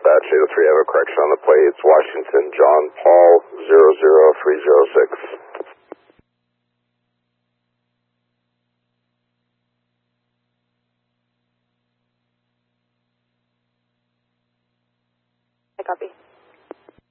Dispatch 803, I have a correction on the plates. Washington, John Paul, 00306. I copy.